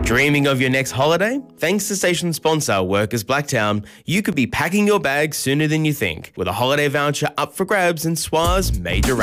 Dreaming of your next holiday? Thanks to station sponsor Workers Blacktown, you could be packing your bags sooner than you think with a holiday voucher up for grabs and SWA's major